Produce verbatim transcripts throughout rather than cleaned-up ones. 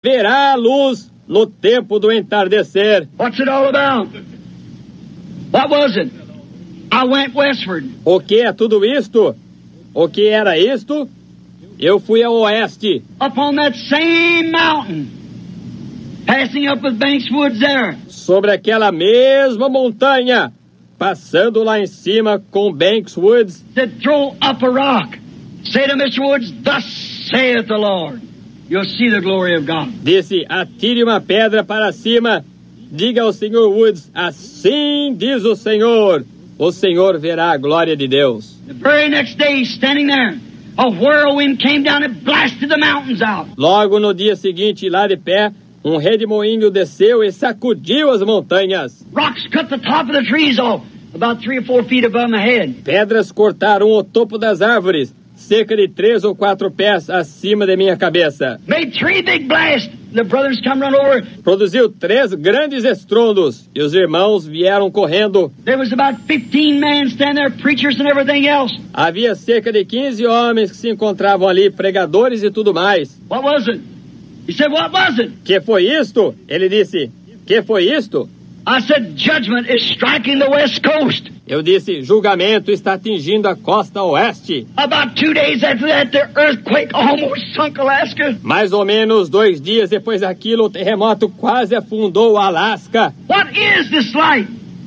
verá a luz no tempo do entardecer. What's it all about? What was it? I went westward. O que é tudo isto? O que era isto? Eu fui ao oeste. Upon that same mountain, passing up with Banks Woods there. Sobre aquela mesma montanha, passando lá em cima com Banks Woods. Said, throw up a rock. Say to Mister Woods, thus saith the Lord. You'll see the glory of God. Disse, atire uma pedra para cima. Diga ao senhor Woods, assim diz o Senhor. O Senhor verá a glória de Deus. The very next day, standing there, a whirlwind came down and blasted the mountains out. Logo no dia seguinte, lá de pé, um redemoinho desceu e sacudiu as montanhas. Rocks cut the top of the trees off, about three or four feet above my head. Pedras cortaram o topo das árvores, cerca de três ou quatro pés acima de minha cabeça. Made three big blasts. The brothers come run over. Produziu três grandes estrondos e os irmãos vieram correndo. There was about fifteen men standing there, preachers and everything else. Havia cerca de quinze homens que se encontravam ali, pregadores e tudo mais. What was it? He said, what was it? Que foi isto? Ele disse, que foi isto? I said, judgment is striking the west coast. Eu disse, julgamento está atingindo a costa oeste. About two days after that, the earthquake almost sunk Alaska. Mais ou menos dois dias depois daquilo, o terremoto quase afundou o Alasca. What is this light?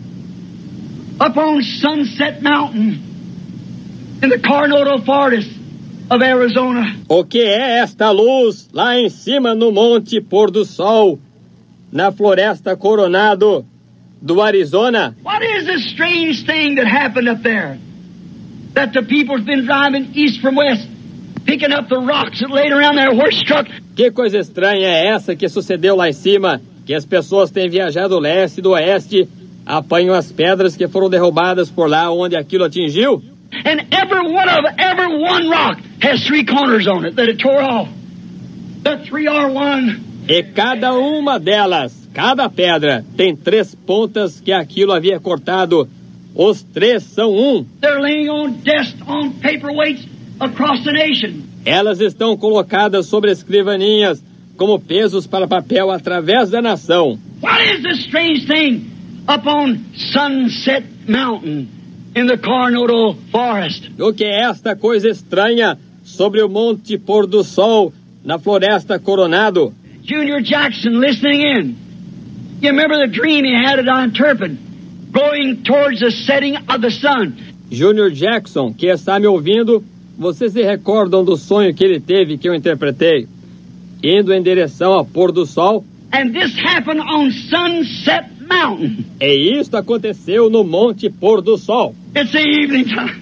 Up on Sunset Mountain, in the Coronado Forest of Arizona. O que é esta luz lá em cima no Monte Pôr do Sol, na Floresta Coronado do Arizona? What is this strange thing that happened up there? That the people's been driving east from west, picking up the rocks that laid around there were struck. Que coisa estranha é essa que sucedeu lá em cima? Que as pessoas têm viajado leste e do oeste, apanham as pedras que foram derrubadas por lá onde aquilo atingiu? And every one of every one rock has three corners on it that it tore off. The three are one. E cada uma delas, cada pedra, tem três pontas que aquilo havia cortado. Os três são um. They're laying on desks on paperweights across the nation. Elas estão colocadas sobre escrivaninhas como pesos para papel através da nação. What is this strange thing up on Sunset Mountain in the Coronado Forest? O que é esta coisa estranha sobre o Monte Pôr do Sol na Floresta Coronado? Junior Jackson listening in. You remember the dream he had at Turpin, going towards the setting of the sun. Junior Jackson, que está me ouvindo, vocês se recordam do sonho que ele teve que eu interpretei? Indo em direção ao pôr do sol. And this happened on Sunset Mountain. E isto aconteceu no Monte Pôr do Sol. It's the evening time.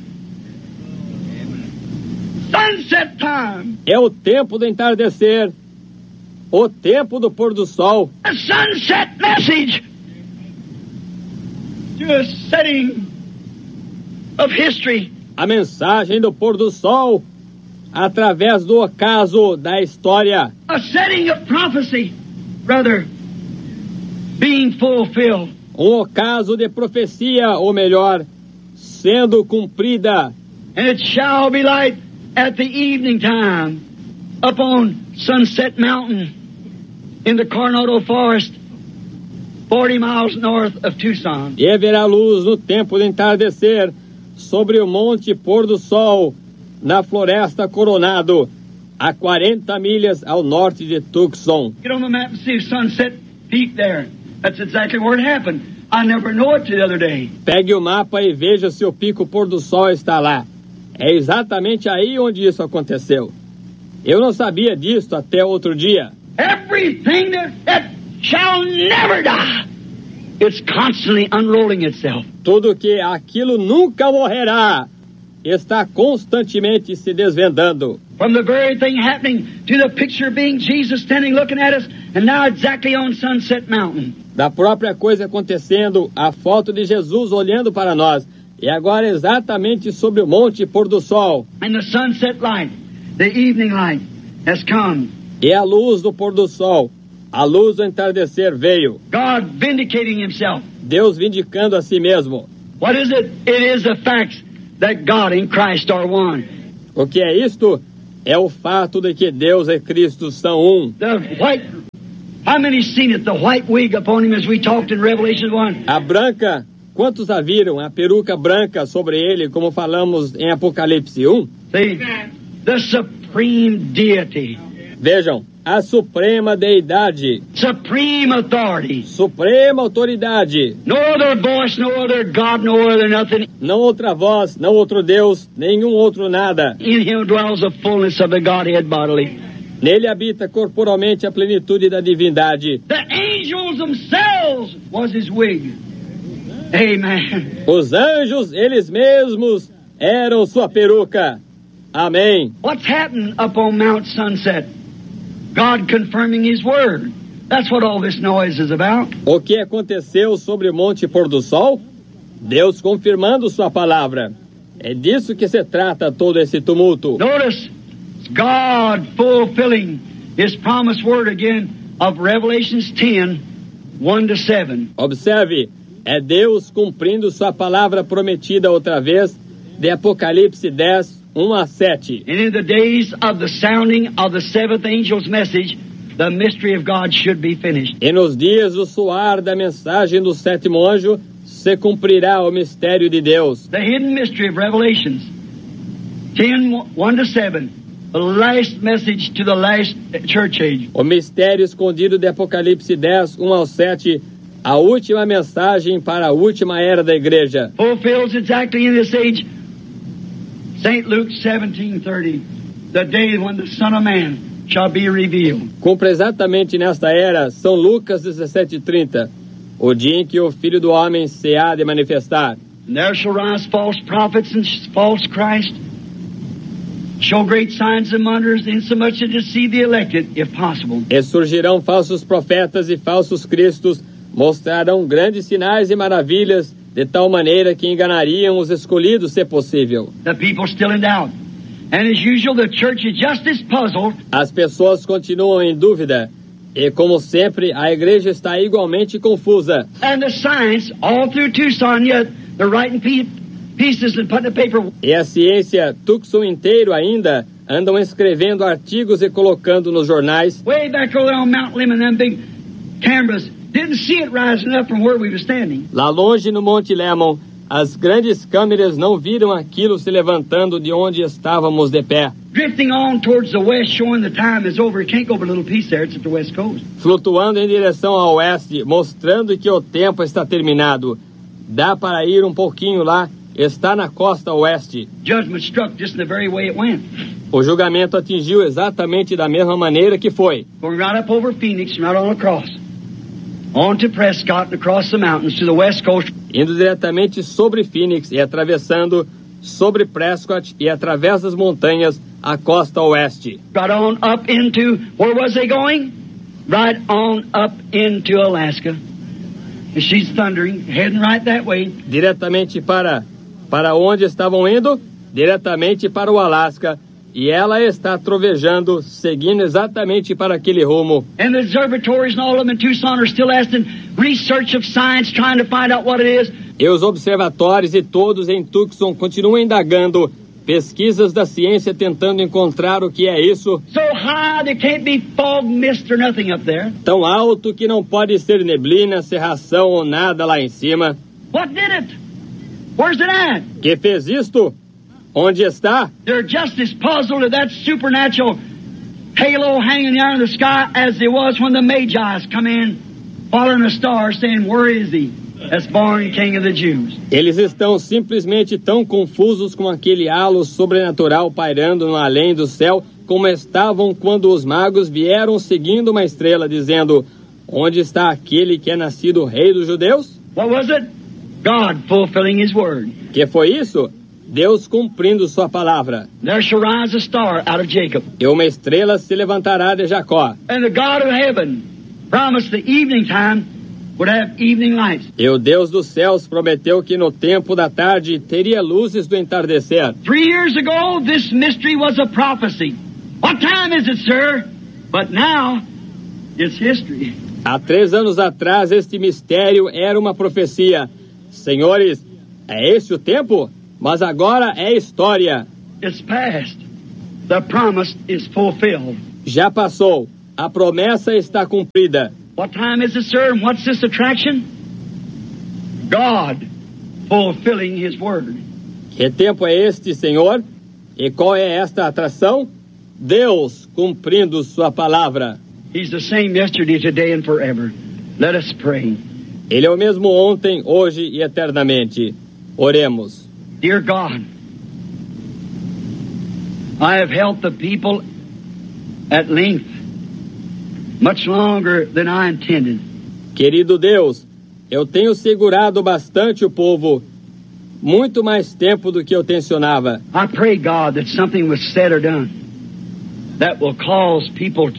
Sunset time. É o tempo do entardecer. O tempo do pôr do sol. A sunset message to a setting of history. A mensagem do pôr do sol através do ocaso da história. A setting of prophecy, brother, being fulfilled. Um ocaso de profecia, ou melhor, sendo cumprida. And it shall be light at the evening time upon Sunset Mountain in the Coronado Forest, forty miles north of Tucson. E haverá luz no tempo do entardecer sobre o Monte Pôr do Sol, na Floresta Coronado, a quarenta milhas ao norte de Tucson. Get on the map and see Sunset Peak there. That's exactly where it happened. I never knew it the other day. Pegue o mapa e veja se o pico pôr do sol está lá. É exatamente aí onde isso aconteceu. Eu não sabia disso até outro dia. Everything that, that shall never die, it's constantly unrolling itself. Tudo que aquilo nunca morrerá está constantemente se desvendando. From the very thing happening to the picture being Jesus standing looking at us, and now exactly on Sunset Mountain. Da própria coisa acontecendo, a foto de Jesus olhando para nós, e agora exatamente sobre o Monte Pôr do Sol. And the sunset light, the evening light, has come. E a luz do pôr do sol, a luz do entardecer veio. God vindicating himself. Deus vindicando a si mesmo. What is it? It is the fact that God and Christ are one. O que é isto? É o fato de que Deus e Cristo são um. The white How many seen it, the white wig upon him as we talked in Revelation one? A branca, quantos a viram? A peruca branca sobre ele, como falamos em Apocalipse um? See, the supreme deity, Vejam, a suprema deidade, supreme authority. suprema autoridade, No other voice, no other God, no other nothing. não outra voz, não outro Deus, nenhum outro nada. In him dwells the fullness of the Godhead bodily. Nele habita corporalmente a plenitude da divindade. The angels themselves was his wig. Amen. Os anjos, eles mesmos, eram sua peruca. Amém. What's happened up on Mount Sunset? God confirming his word. That's what all this noise is about. O que aconteceu sobre o Monte Pôr do Sol? Deus confirmando sua palavra. É disso que se trata todo esse tumulto. Notice, God fulfilling his promised word again of Revelations ten, one to seven. Observe, é Deus cumprindo sua palavra prometida outra vez, de Apocalipse dez, um a sete. And in the days of the sounding of the seventh angel's message, the mystery of God should be finished. E nos dias do soar da mensagem do sétimo anjo, se cumprirá o mistério de Deus. The hidden mystery of Revelations ten, one to seven. The last message to the last church age. O mistério escondido de Apocalipse dez, um ao sete, a última mensagem para a última era da igreja. Fulfills exactly in this age Saint Luke seventeen thirty, the day when the Son of Man shall be revealed. Cumpre exatamente nesta era, São Lucas dezessete trinta, o dia em que o Filho do Homem se há de manifestar. And there shall rise false prophets and false Christ, show great signs and wonders, insomuch to deceive the elected, if possible. E surgirão falsos profetas e falsos cristos, mostrarão grandes sinais e maravilhas, de tal maneira que enganariam os escolhidos, se possível. The people still in doubt. And as usual, the church is just as puzzled. As pessoas continuam em dúvida. E, como sempre, a igreja está igualmente confusa. And the science, all through Tucson, yet they're writing pe- pieces and putting the paper. E a ciência, Tucson inteiro ainda, andam escrevendo artigos e colocando nos jornais. Way back over there on Mount Lemmon, them big cameras, didn't see it rising up from where we were standing. Lá longe no Monte Lemmon, as grandes câmeras não viram aquilo se levantando de onde estávamos de pé. Drifting on towards the west, showing the time is over. It can't go over a little piece there. It's at the west coast. Flutuando em direção ao oeste, mostrando que o tempo está terminado. Dá para ir um pouquinho lá, está na costa oeste. Judgment struck just in the very way it went. O julgamento atingiu exatamente da mesma maneira que foi. Going right up over Phoenix and right on across. On to Prescott and across the mountains to the west coast. Indo diretamente sobre Phoenix e atravessando sobre Prescott e através das montanhas a costa oeste. Right on up into, where was they going? Right on up into Alaska. And she's thundering, heading right that way. Diretamente para, para onde estavam indo? Diretamente para o Alasca. E ela está trovejando, seguindo exatamente para aquele rumo. And the observatories and all of them in Tucson are still asking research of science, trying to find out what it is. E os observatórios e todos em Tucson continuam indagando, pesquisas da ciência tentando encontrar o que é isso. So high there can't be fog, mist or nothing up there. Tão alto que não pode ser neblina, cerração ou nada lá em cima. What did it? Where's it at? Que fez isto? Onde está? They're just as puzzled at that supernatural halo hanging there in the sky as they was when the Magi's come in, following a star, saying, "Where is he? That's born King of the Jews." Eles estão simplesmente tão confusos com aquele halo sobrenatural pairando no além do céu, como estavam quando os magos vieram seguindo uma estrela, dizendo: onde está aquele que é nascido rei dos judeus? What was it? God fulfilling his word. Que foi isso? Deus cumprindo sua palavra. There shall rise a star out of Jacob. E uma estrela se levantará de Jacó. And the God of heaven promised the evening time would have evening lights. E o Deus dos céus prometeu que no tempo da tarde teria luzes do entardecer. Three years ago, this mystery was a prophecy. What time is it, sir? But now, it's history. Há três anos atrás, este mistério era uma profecia. Senhores, é esse o tempo? Mas agora é história. It's past. The promise is fulfilled. Já passou. a promessa está cumprida. What time is it, sir? And what's this attraction? God fulfilling His word. Que tempo é este, Senhor? E qual é esta atração? Deus cumprindo sua palavra. He's the same yesterday, today, and forever. Let us pray. Ele é o mesmo ontem, hoje e eternamente. Oremos. Dear God, I have helped the people at length, much longer than I intended. Querido Deus, eu tenho segurado bastante o povo, muito mais tempo do que eu tensionava. I pray, God, that something was said or done that will cause people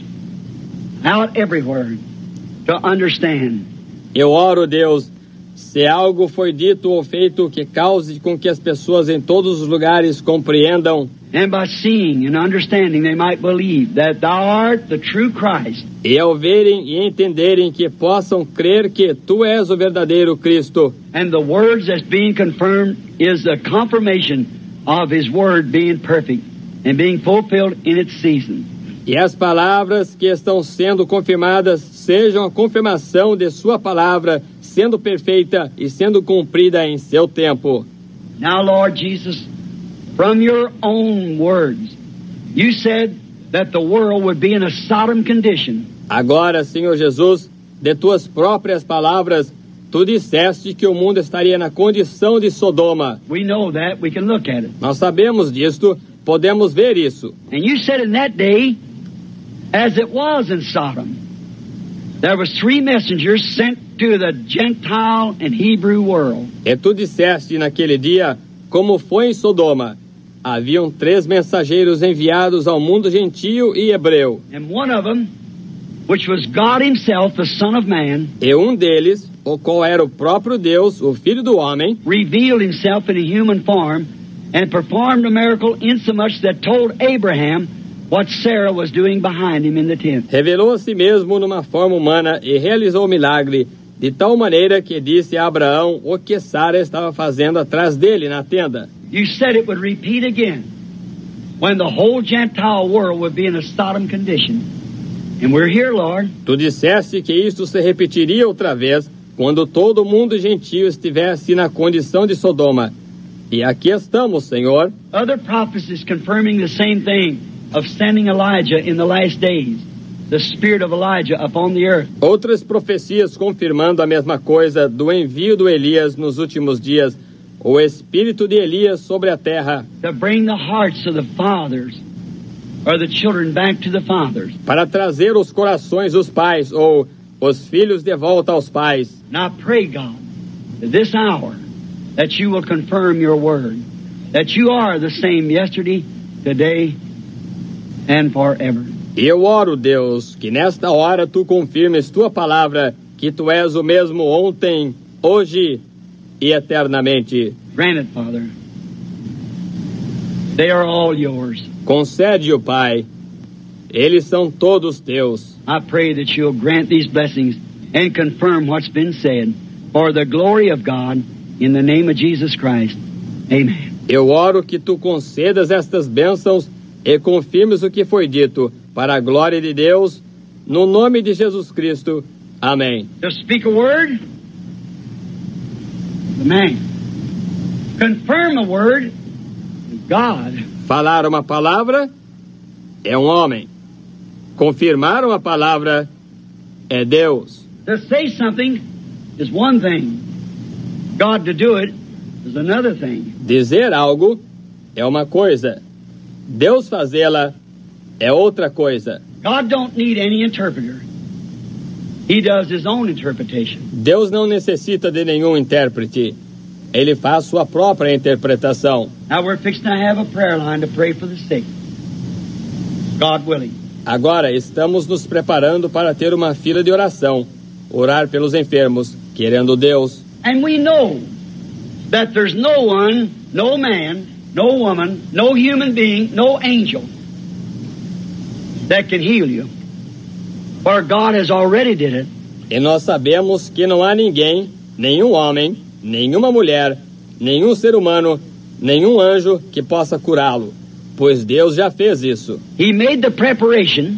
out everywhere to understand. Eu oro, Deus, se algo foi dito ou feito que cause com que as pessoas em todos os lugares compreendam. And by seeing and understanding, they might believe that Thou art the true Christ. E ao verem e entenderem que possam crer que Tu és o verdadeiro Cristo. And the words that's being confirmed is a confirmation of His word being perfect and being fulfilled in its season. E as palavras que estão sendo confirmadas sejam a confirmação de Sua palavra sendo perfeita e sendo cumprida em seu tempo. Now, Lord Jesus, from Your own words, You said that the world would be in a Sodom condition. Agora, Senhor Jesus, de Tuas próprias palavras, Tu disseste que o mundo estaria na condição de Sodoma. We know that. We can look at it. Nós sabemos disto, podemos ver isso. And You said in that day, as it was in Sodom, there was three messengers sent to the Gentile and Hebrew world. E Tu disseste naquele dia, como foi em Sodoma, haviam três mensageiros enviados ao mundo gentio e hebreu. And one of them, which was God Himself, the Son of Man, E um deles, o qual era o próprio Deus, o Filho do Homem, revealed Himself in a human form and performed a miracle insomuch that told Abraham what Sarah was doing behind him in the tent. revelou a si mesmo numa forma humana e realizou o milagre, de tal maneira que disse a Abraão o que Sara estava fazendo atrás dele na tenda. You said it would repeat again when the whole Gentile world would be in a Sodom condition. And we're here, Lord. Tu disseste que isto se repetiria outra vez, quando todo mundo gentio estivesse na condição de Sodoma. E aqui estamos, Senhor. Other prophecies confirming the same thing of sending Elijah in the last days, the spirit of Elijah upon the earth. Outras profecias confirmando a mesma coisa do envio do Elias nos últimos dias, o espírito de Elias sobre a terra, To bring the hearts of the fathers or the children back to the fathers. para trazer os corações dos pais ou os filhos de volta aos pais. And I pray, God, that this hour, that You will confirm Your word, that You are the same yesterday, today, and forever. E eu oro, Deus, que nesta hora Tu confirmes Tua palavra, que Tu és o mesmo ontem, hoje e eternamente. Grant it, Father. They are all Yours. Concede-o, Pai. Eles são todos Teus. I pray that You'll grant these blessings and confirm what's been said for the glory of God in the name of Jesus Christ. Amen. Eu oro que Tu concedas estas bênçãos e confirmes o que foi dito, para a glória de Deus, no nome de Jesus Cristo. Amém. To speak a word, the man. Confirm a word, God. Falar uma palavra é um homem. Confirmar uma palavra é Deus. To say something is one thing. God to do it is another thing. Dizer algo é uma coisa. Deus fazê-la é outra coisa. God don't need any interpreter. He does His own interpretation. Deus não necessita de nenhum intérprete. Ele faz sua própria interpretação. Now we're fixing to have a prayer line to pray for the sick. God willing. Agora estamos nos preparando para ter uma fila de oração, orar pelos enfermos, querendo Deus. And we know that there's no one, no man, no woman, no human being, no angel that can heal you. For God has already did it. E nós sabemos que não há ninguém, nenhum homem, nenhuma mulher, nenhum ser humano, nenhum anjo que possa curá-lo, pois Deus já fez isso. He made the preparation.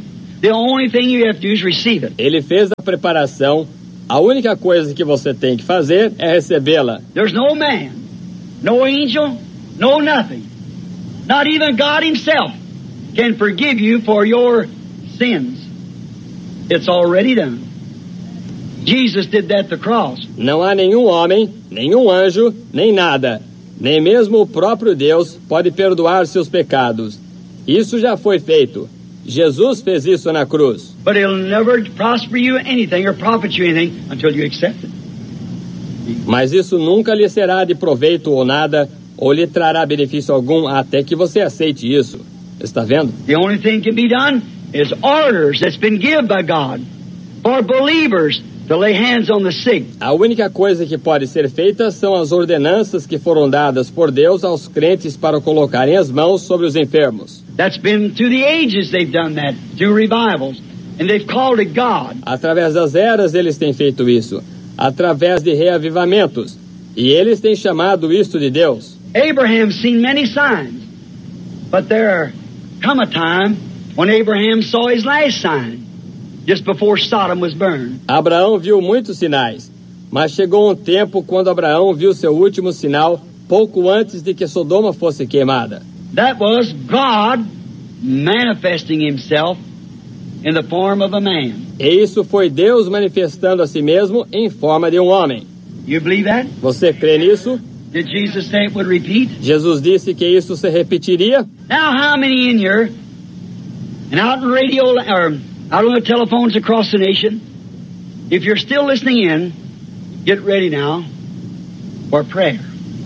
The only thing you have to do is receive it. Ele fez a preparação. A única coisa que você tem que fazer é recebê-la. There's no man, no angel, no nothing, not even God himself can forgive you for your sins. It's already done. Jesus did that at the cross. Não há nenhum homem, nenhum anjo, nem nada. Nem mesmo o próprio Deus pode perdoar seus pecados. Isso já foi feito. Jesus fez isso na cruz. But it'll never prosper you anything or profit you anything until you accept it. Mas isso nunca lhe será de proveito ou nada, ou lhe trará benefício algum até que você aceite isso. Está vendo? The only thing can be done is orders that's been given by God for believers to lay hands on the sick. A única coisa que pode ser feita são as ordenanças que foram dadas por Deus aos crentes para colocarem as mãos sobre os enfermos. That's been through the ages they've done that, through revivals, and they've called it God. Através das eras eles têm feito isso, através de reavivamentos, e eles têm chamado isto de Deus. Abraham's seen many signs, but there come a time when Abraham saw his last sign, just before Sodom was burned. Abraão viu muitos sinais, mas chegou um tempo quando Abraão viu seu último sinal pouco antes de que Sodoma fosse queimada. That was God manifesting himself in the form of a man. E isso foi Deus manifestando a si mesmo em forma de um homem. You believe that? Você crê nisso? Did Jesus say it would repeat? Jesus disse que isso se repetiria? Now how many in here and out in radio or out on the telephones across the nation, if you're still listening in, get ready now for prayer.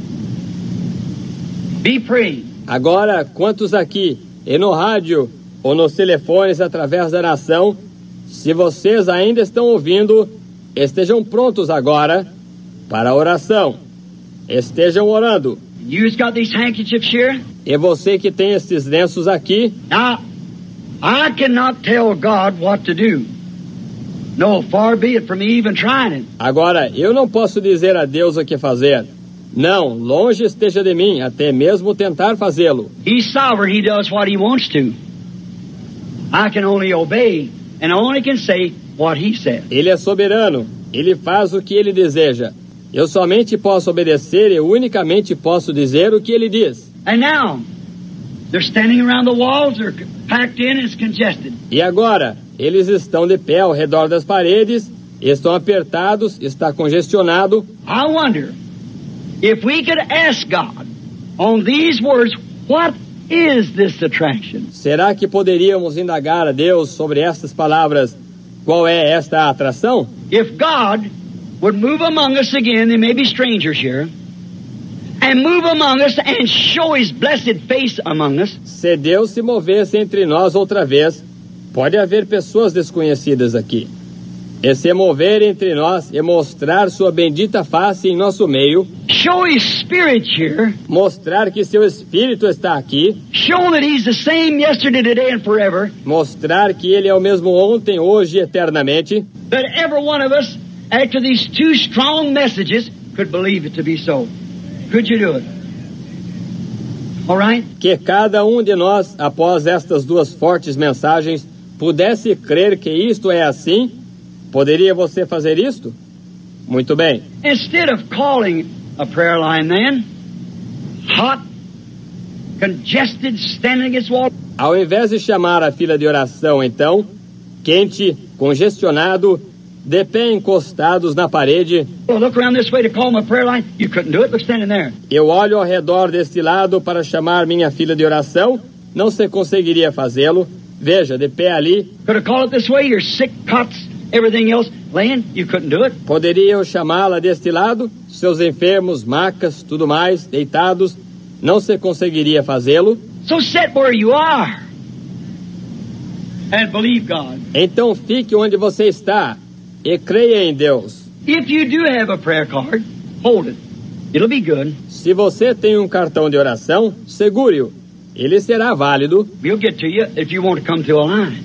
Be praying. Agora, quantos aqui, e no rádio ou nos telefones através da nação, se vocês ainda estão ouvindo, estejam prontos agora para a oração. Estejam orando. You've got these handkerchiefs here? E você que tem esses lenços aqui, Now, I cannot tell God what to do. No, far be it from me even trying it. agora eu não posso dizer a Deus o que fazer. Não, longe esteja de mim, até mesmo tentar fazê-lo. He's sovereign. He does what he wants to. I can only obey, and I only can say what he says. Ele é soberano, ele faz o que ele deseja. Eu somente posso obedecer e unicamente posso dizer o que ele diz. And now, they're standing around the walls. They're packed in. It's congested. E agora, eles estão de pé ao redor das paredes, estão apertados, está congestionado. I wonder if we could ask God on these words, what is this attraction? Será que poderíamos indagar a Deus sobre estas palavras? Qual é esta atração? If God would move among us again, there may be strangers here, and move among us and show His blessed face among us, Se Deus se movesse entre nós outra vez, pode haver pessoas desconhecidas aqui. E se mover entre nós e mostrar sua bendita face em nosso meio, show His Spirit here, mostrar que seu Espírito está aqui, show that He's the same yesterday, today, and forever, mostrar que Ele é o mesmo ontem, hoje e eternamente, that every one of us, after these two strong messages, could believe it to be so. Could you do it? All right? que cada um de nós, após estas duas fortes mensagens, pudesse crer que isto é assim. Poderia você fazer isto? Muito bem. Instead of calling a prayer line then, hot, congested, standing against the wall, Ao invés de chamar a fila de oração, então, quente, congestionado, de pé encostados na parede, well, look around this way to call my prayer line, you couldn't do it. Look, standing there. eu olho ao redor deste lado para chamar minha fila de oração, não se conseguiria fazê-lo. Veja, de pé ali, Could have called it this way, your sick cots, everything else laying, you couldn't do it. poderia eu chamá-la deste lado, seus enfermos, macas, tudo mais, deitados, não se conseguiria fazê-lo. So sit where you are and believe God. Então fique onde você está e creia em Deus. If you do have a prayer card, hold it. It'll be good. Se você tem um cartão de oração, segure-o. Ele será válido. We'll get to you if you want to come to a line.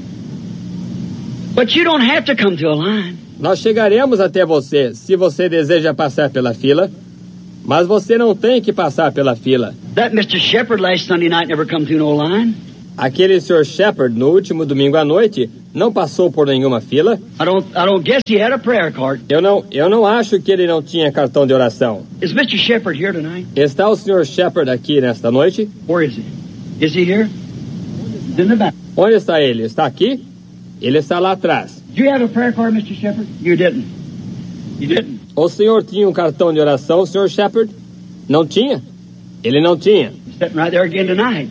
But you don't have to come to a line. Nós chegaremos até você se você deseja passar pela fila, mas você não tem que passar pela fila. That Mister Shepherd last Sunday night never come to no line. Aquele senhor Shepherd, no último domingo à noite, não passou por nenhuma fila? I don't, I don't guess he had a prayer card. Eu não, eu não acho que ele não tinha cartão de oração. Is mister Shepherd here tonight? Está o senhor Shepherd aqui nesta noite? Where is he? Is he here? He's in the back. Onde está ele? Está aqui? Ele está lá atrás. Do you have a prayer card, mister Shepherd? You didn't. You didn't. O senhor tinha um cartão de oração, senhor Shepherd? Não tinha? Ele não tinha. He's sitting right there again tonight.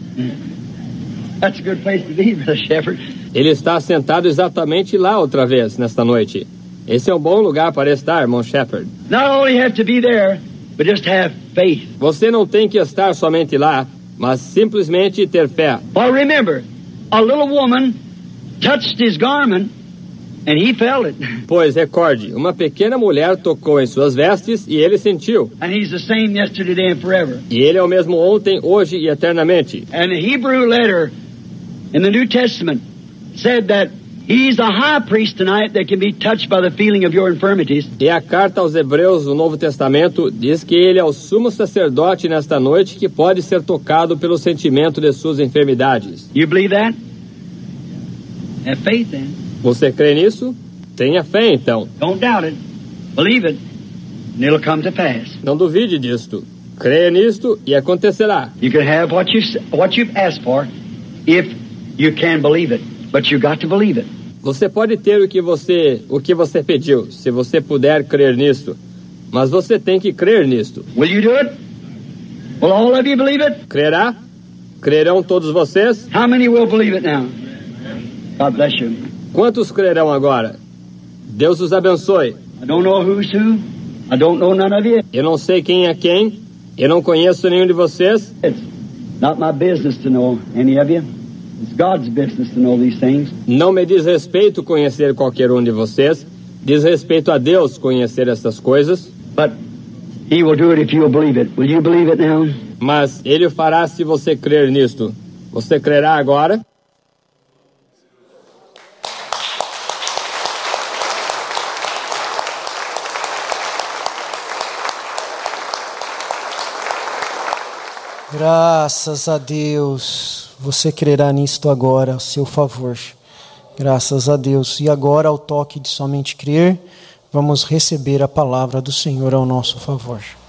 That's a good place to be, brother Shepherd. Ele está sentado exatamente lá outra vez, nesta noite. Esse é um bom lugar para estar, irmão Shepherd. Not only have to be there, but just have faith. Você não tem que estar somente lá, mas simplesmente ter fé. Well, remember, a little woman touched his garment, and he felt it. Pois, recorde, uma pequena mulher tocou em suas vestes e ele sentiu. And he's the same yesterday, today, and forever. E ele é o mesmo ontem, hoje e eternamente. And the Hebrew letter in the New Testament said that he's a high priest tonight that can be touched by the feeling of your infirmities. E a carta aos Hebreus do Novo Testamento diz que ele é o sumo sacerdote nesta noite que pode ser tocado pelo sentimento de suas enfermidades. You believe that? Have faith then. Você crê nisso? Tenha fé, então. Don't doubt it. Believe it, and it'll come to pass. Não duvide disto. Creia nisto e acontecerá. You can have what you what you've asked for, if you can believe it, but you got to believe it. Você pode ter o que você o que você pediu, se você puder crer nisto. Mas você tem que crer nisto. Will you do it? Will all of you believe it? Crerá? Crerão todos vocês? How many will believe it now? God bless you. Quantos crerão agora? Deus os abençoe. I don't know who's who. I don't know none of you. Eu não sei quem é quem. Eu não conheço nenhum de vocês. It's not my business to know any of you. It's God's business to know these things. Não me diz respeito conhecer qualquer um de vocês. Diz respeito a Deus conhecer essas coisas. But He will do it if you will believe it. Will you believe it now? Mas Ele o fará se você crer nisto. Você crerá agora? Graças a Deus, você crerá nisto agora, a seu favor. Graças a Deus. E agora, ao toque de somente crer, vamos receber a palavra do Senhor ao nosso favor.